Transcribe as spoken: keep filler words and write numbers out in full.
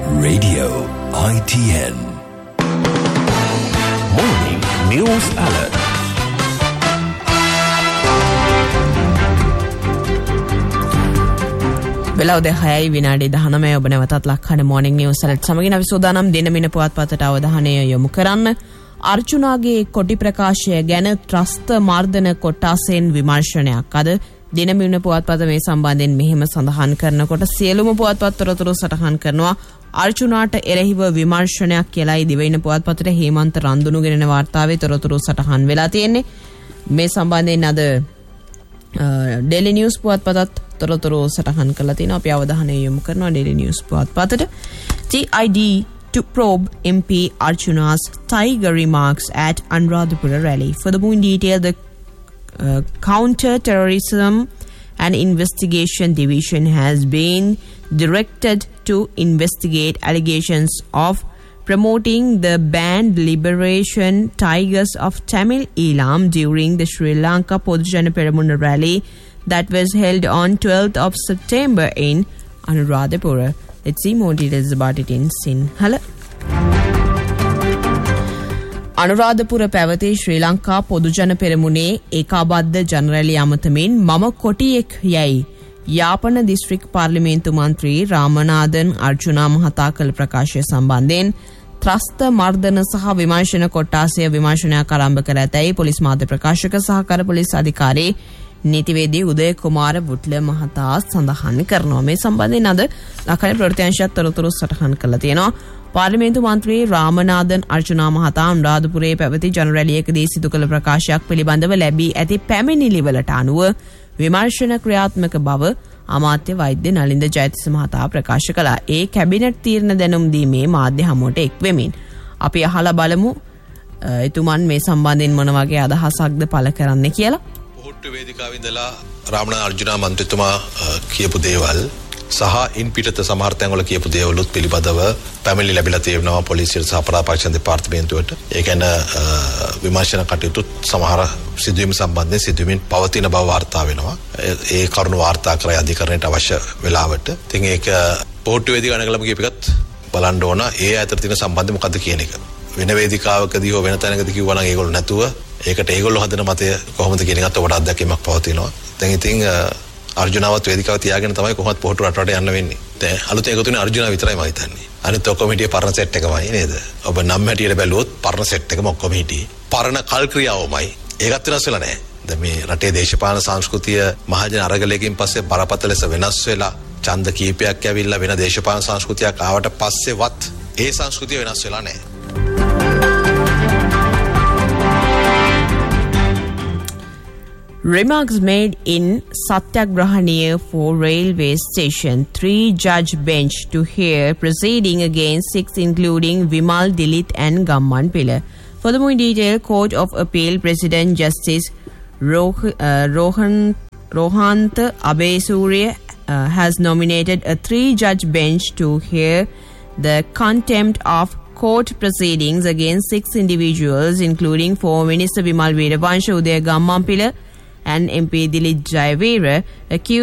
Radio I T N Morning News Alert. වෙලාව දෙකයි විනාඩි දහනවය ඔබ නැවතත් ලක්හඬ මොර්නිං නිවුස් ඇලර්ට් සමගින් අපි සූදානම් දින මින පුවත්පතට අවධානය යොමු කරන්න. අර්ජුනාගේ කොටි ප්‍රකාශය ගැන ත්‍රස්ත මර්ධන කොට්ටාසෙන් විමර්ශනයක්. අද දින මින පුවත්පත මේ සම්බන්ධයෙන් මෙහෙම සඳහන් කරනකොට සියලුම පුවත්පත් තොරතුරු සටහන් කරනවා අර්ජුනාට එරෙහිව විමර්ශනයක් කියලායි දිවයින පුවත්පතට හේමන්ත රන්දුණු ගෙනෙන වාර්තාවේ තොරතුරු සටහන් වෙලා තියෙන්නේ. මේ සම්බන්ධයෙන් අද ඩේලි නිවුස් පුවත්පතත් තොරතුරු සටහන් කරලා තියෙනවා. අපි අවධානය යොමු කරනවා daily news පුවත්පතට. T I D to probe M P Arjuna's tiger remarks at Anuradhapura rally. Furthermore, in detail, the uh, Counter-Terrorism and Investigation Division has been directed to investigate allegations of promoting the banned Liberation Tigers of Tamil Eelam during the Sri Lanka Podujana Peramuna rally that was held on twelfth of September in Anuradhapura. Let's see more details about it in Sinhala. Anuradhapura පැවති ශ්‍රී ලංකා පොදුජන පෙරමුණේ ඒකාබද්ධ ජනරැලි අමතමින් මම කොටියෙක් යයි යාපන district පාර්ලිමේන්තු මන්ත්‍රී රාමනාදන් අර්ජුනා මහතා කළ ප්‍රකාශය සම්බන්ධයෙන් ත්‍රස්ත මර්ධන සහ විමර්ශන කොට්ටාසය විමර්ශනයක් ආරම්භ කර ඇතැයි පොලිස් මාධ්‍ය ප්‍රකාශක සහකාර පොලිස් අධිකාරී නීතිවේදී උදය කුමාර බුට්ල මහතා සඳහන් කරනවා. මේ සම්බන්ධයෙන් අද ලක්කඩ ප්‍රවෘත්තිංශයත් තොරතුරු සටහන් කළා තියෙනවා. පාර්ලිමේන්තු මන්ත්‍රී රාමනාදන් අර්ජුනා මහතා අනුරාධපුරයේ පැවති ජනරැලියකදී සිදු කළ ප්‍රකාශයක් පිළිබඳව ලැබී ඇති පැමිණිලිවලට අනුව විමර්ශන ක්‍රියාත්මක බව අමාත්‍ය වෛද්‍ය නලින්ද ජයතිස්ස මහතා ප්‍රකාශ කළා. ඒ කැබිනට් තීරණ දැනුම් දීමේ මාධ්‍ය හමුවට එක් වෙමින් අපි අහලා බලමු එතුමන් මේ සම්බන්ධයෙන් මොන වගේ අදහසක්ද පළ කරන්නේ කියලා. පොහොට්ටු වේදිකාවේ ඉඳලා රාමනාදන් අර්ජුනා මන්ත්‍රීතුමා කියපු දේවල් සහ ඉන් පිටත සමහර තැන්වල කියපු දේවලුත් පිළිබඳව පැමිණිලි ලැබිලා තියෙනවා පොලිසියට සහ අපරාධ දෙපාර්තමේන්තුවට. ඒ කියන්නේ විමර්ශන කටයුතු සමහර සිදුවීම් සම්බන්ධයෙන් සිදුවීම් පවතින බව වාර්තා වෙනවා. ඒ කරුණු වාර්තා කරයි අධිකරණයට අවශ්‍ය වෙලාවට. ඉතින් ඒක පොහොට්ටු වේදිකාව නැගලම කියපේකත් බලන්න ඕන ඒ අතර තියෙන සම්බන්ධය මොකද්ද කියන එක. වෙන වේදිකාවකදී හෝ වෙන තැනකදී කිව්වා නම් ඒගොල්ලෝ නැතුව ඒකට ඒගොල්ලෝ හදන මතය කොහොමද කියන එකත් ඔබට අත්දැකීමක් පවතිනවා. දැන් ඉතින් අර්ජුනාවත් වේදිකාව තියාගෙන තමයි කොහොමත් පොහොට්ටු රටට යන්න වෙන්නේ. දැන් අලුතෙන් එකතු වෙන අර්ජුනා විතරයි මම හිතන්නේ. අනිත් ඔක්කොම හිටියේ පරණ සෙට් එකමයි නේද? ඔබ නම් හැටියට බැලුවොත් පරණ සෙට් එකම ඔක්කොම හිටියේ. පරණ කල් ක්‍රියාවමයි. ඒකත් වෙනස් වෙලා නැහැ. දැන් මේ රටේ දේශපාලන සංස්කෘතිය මහජන අරගලයකින් පස්සේ බරපතල ලෙස වෙනස් වෙලා ඡන්ද කීපයක් ඇවිල්ලා වෙන දේශපාලන සංස්කෘතියක් ආවට පස්සේවත් ඒ සංස්කෘතිය වෙනස් වෙලා නැහැ. Remarks made in Satyagrahaniya for railway station. Three judge bench to hear proceeding against six including Vimal Dilith and Gamman Pilla. Furthermore, in detail, Court of Appeal President Justice Roh, uh, Rohan Rohant Abesurya uh, has nominated a three judge bench to hear the contempt of court proceedings against six individuals including former Minister Vimal Veeravansha, Udaya Gamman Pilla and M P Dilith Jayawira accused